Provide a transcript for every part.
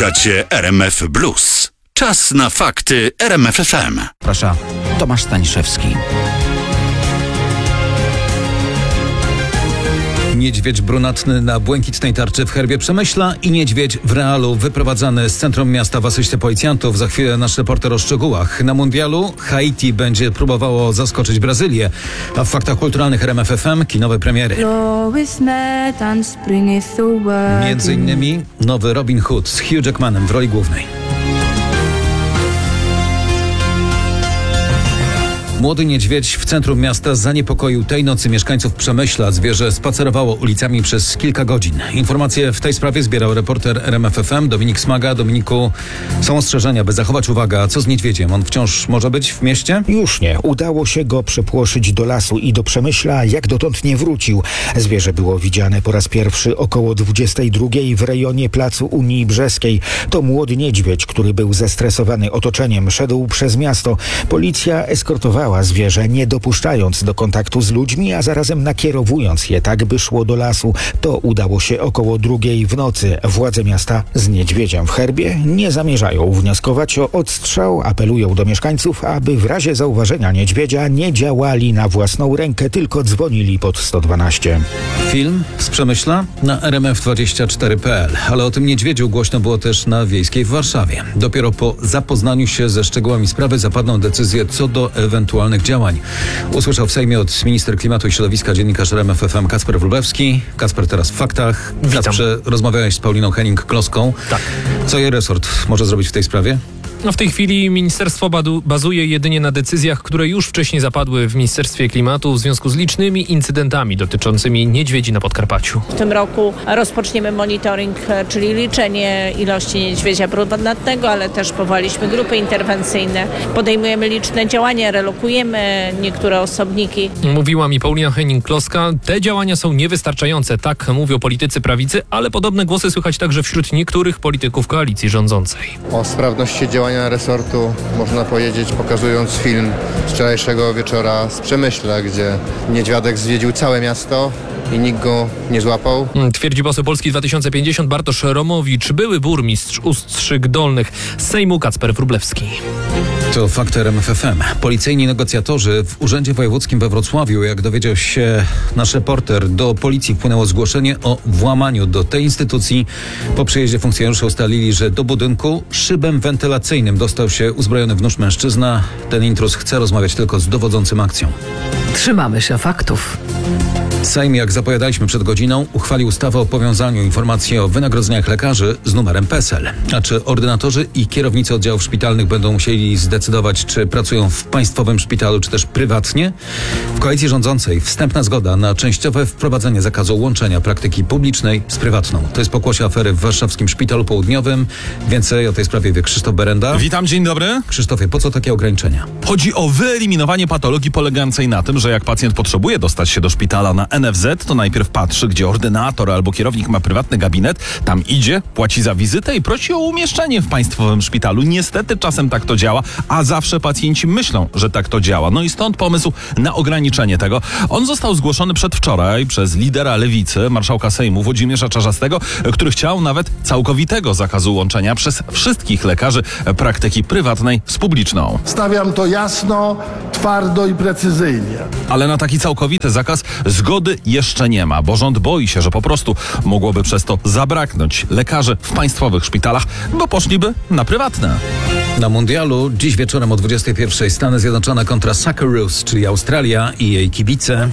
Słuchacie RMF Blues. Czas na fakty RMF FM. Zaprasza Tomasz Staniszewski. Niedźwiedź brunatny na błękitnej tarczy w herbie Przemyśla i niedźwiedź w realu wyprowadzany z centrum miasta w asyście policjantów. Za chwilę nasz reporter o szczegółach. Na mundialu Haiti będzie próbowało zaskoczyć Brazylię, a w faktach kulturalnych RMF FM kinowe premiery. Między innymi nowy Robin Hood z Hugh Jackmanem w roli głównej. Młody niedźwiedź w centrum miasta zaniepokoił tej nocy mieszkańców Przemyśla. Zwierzę spacerowało ulicami przez kilka godzin. Informacje w tej sprawie zbierał reporter RMF FM Dominik Smaga. Dominiku, są ostrzeżenia, by zachować uwagę. A co z niedźwiedziem? On wciąż może być w mieście? Już nie. Udało się go przepłoszyć do lasu i do Przemyśla. Jak dotąd nie wrócił. Zwierzę było widziane po raz pierwszy około 22 w rejonie placu Unii Brzeskiej. To młody niedźwiedź, który był zestresowany otoczeniem. Szedł przez miasto. Policja eskortowała zwierzę, nie dopuszczając do kontaktu z ludźmi, a zarazem nakierowując je tak, by szło do lasu. To udało się około 2 w nocy. Władze miasta z niedźwiedziem w herbie nie zamierzają wnioskować o odstrzał. Apelują do mieszkańców, aby w razie zauważenia niedźwiedzia nie działali na własną rękę, tylko dzwonili pod 112. Film z Przemyśla na rmf24.pl. Ale o tym niedźwiedziu głośno było też na Wiejskiej w Warszawie. Dopiero po zapoznaniu się ze szczegółami sprawy zapadną decyzje co do ewentualnych działań. Usłyszał w Sejmie od minister klimatu i środowiska dziennikarz RMF FM Kacper Wróblewski. Kacper, teraz w faktach. Kacprze, rozmawiałeś z Pauliną Hennig-Kloską. Tak. Co jej resort może zrobić w tej sprawie? No w tej chwili ministerstwo bazuje jedynie na decyzjach, które już wcześniej zapadły w Ministerstwie Klimatu w związku z licznymi incydentami dotyczącymi niedźwiedzi na Podkarpaciu. W tym roku rozpoczniemy monitoring, czyli liczenie ilości niedźwiedzia brunatnego, ale też powołaliśmy grupy interwencyjne. Podejmujemy liczne działania, relokujemy niektóre osobniki. Mówiła mi Paulina Hennig-Kloska. Te działania są niewystarczające, tak mówią politycy prawicy, ale podobne głosy słychać także wśród niektórych polityków koalicji rządzącej. O sprawności działania resortu można powiedzieć, pokazując film z wczorajszego wieczora z Przemyśla, gdzie niedźwiadek zwiedził całe miasto i nikt go nie złapał. Twierdzi poseł Polski 2050 Bartosz Romowicz, były burmistrz Ustrzyk Dolnych. Z Sejmu Kacper Wróblewski. To fakt RMF FM. Policyjni negocjatorzy w Urzędzie Wojewódzkim we Wrocławiu, jak dowiedział się nasz reporter, do policji wpłynęło zgłoszenie o włamaniu do tej instytucji. Po przyjeździe funkcjonariusze ustalili, że do budynku szybem wentylacyjnym dostał się uzbrojony w nóż mężczyzna. Ten intruz chce rozmawiać tylko z dowodzącym akcją. Trzymamy się faktów. Sejm, jak zapowiadaliśmy przed godziną, uchwalił ustawę o powiązaniu informacji o wynagrodzeniach lekarzy z numerem PESEL. A czy ordynatorzy i kierownicy oddziałów szpitalnych będą musieli zdecydować, czy pracują w państwowym szpitalu, czy też prywatnie? W koalicji rządzącej wstępna zgoda na częściowe wprowadzenie zakazu łączenia praktyki publicznej z prywatną. To jest pokłosie afery w warszawskim Szpitalu Południowym. Więcej o tej sprawie wie Krzysztof Berenda. Witam, dzień dobry. Krzysztofie, po co takie ograniczenia? Chodzi o wyeliminowanie patologii polegającej na tym, że jak pacjent potrzebuje dostać się do szpitala na NFZ, to najpierw patrzy, gdzie ordynator albo kierownik ma prywatny gabinet, tam idzie, płaci za wizytę i prosi o umieszczenie w państwowym szpitalu. Niestety czasem tak to działa, a zawsze pacjenci myślą, że tak to działa. No i stąd pomysł na ograniczenie tego. On został zgłoszony przedwczoraj przez lidera Lewicy, marszałka Sejmu Włodzimierza Czarzastego, który chciał nawet całkowitego zakazu łączenia przez wszystkich lekarzy praktyki prywatnej z publiczną. Stawiam to jasno, twardo i precyzyjnie. Ale na taki całkowity zakaz zgody jeszcze nie ma, bo rząd boi się, że po prostu mogłoby przez to zabraknąć lekarzy w państwowych szpitalach, bo poszliby na prywatne. Na mundialu dziś wieczorem o 21:00 Stany Zjednoczone kontra Socceroos, czyli Australia i jej kibice.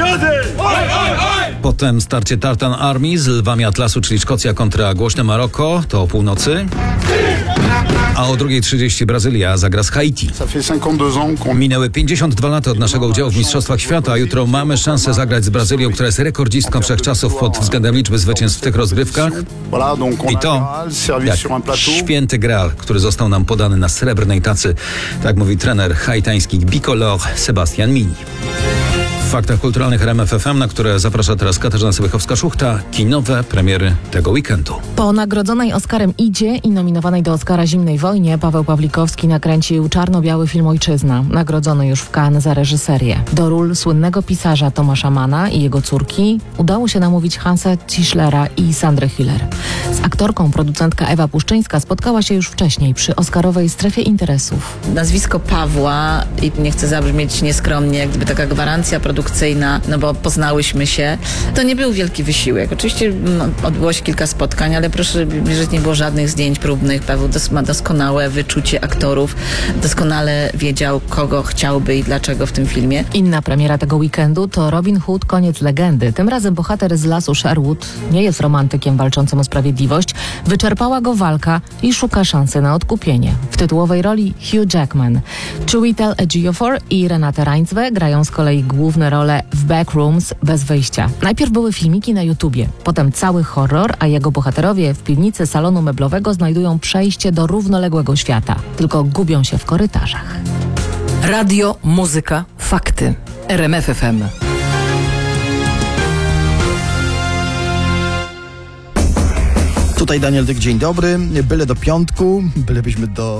Potem starcie Tartan Army z Lwami Atlasu, czyli Szkocja kontra głośne Maroko, to o północy. A o 2:30 Brazylia zagra z Haiti. Minęły 52 lata od naszego udziału w Mistrzostwach Świata, a jutro mamy szansę zagrać z Brazylią, która jest rekordzistką wszechczasów pod względem liczby zwycięstw w tych rozgrywkach. I to jak święty graal, który został nam podany na srebrnej tacy, tak mówi trener haitańskich Bicolor Sebastian Mini. W faktach kulturalnych RMF FM, na które zaprasza teraz Katarzyna Sobiechowska-Szuchta, kinowe premiery tego weekendu. Po nagrodzonej Oscarem Idzie i nominowanej do Oscara Zimnej Wojnie Paweł Pawlikowski nakręcił czarno-biały film Ojczyzna, nagrodzony już w Cannes za reżyserię. Do ról słynnego pisarza Tomasza Manna i jego córki udało się namówić Hansa Zischlera i Sandrę Hüller. Z aktorką producentka Ewa Puszczyńska spotkała się już wcześniej przy Oscarowej Strefie Interesów. Nazwisko Pawła, i nie chcę zabrzmieć nieskromnie, jak gdyby taka gwarancja produkcyjna, no bo poznałyśmy się. To nie był wielki wysiłek. Oczywiście odbyło się kilka spotkań, ale proszę wierzyć, nie było żadnych zdjęć próbnych. Paweł ma doskonałe wyczucie aktorów, doskonale wiedział, kogo chciałby i dlaczego w tym filmie. Inna premiera tego weekendu to Robin Hood, koniec legendy. Tym razem bohater z lasu Sherwood nie jest romantykiem walczącym o sprawiedliwość. Wyczerpała go walka i szuka szansy na odkupienie. W tytułowej roli Hugh Jackman. Chiwetel Ejiofor i Renate Reinsve grają z kolei główne role w Backrooms bez wyjścia. Najpierw były filmiki na YouTubie, potem cały horror, a jego bohaterowie w piwnicy salonu meblowego znajdują przejście do równoległego świata. Tylko gubią się w korytarzach. Radio, muzyka, fakty. RMF FM. Tutaj Daniel Dyk, dzień dobry. Byle do piątku, bylebyśmy do